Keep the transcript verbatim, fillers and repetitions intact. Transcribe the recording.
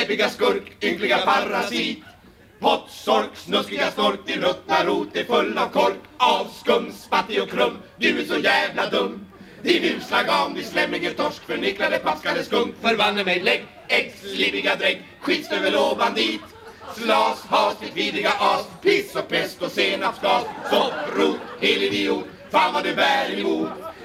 läppiga skurk, ynkliga parasit. Potsork, snuskiga snork, din ruttna rot är full av kork. Avskum, spattig och krum, du är så jävla dum. Din usla gam, din slämmige torsk, förnicklade paskade skunk. Förvanne mig lägg, ägg, slibbiga drägg, skitstövel och bandit. Slas, has, ditt vidriga as, piss och pest och senapsgas. Sopprot, hel idiot, fan vad du bär emot.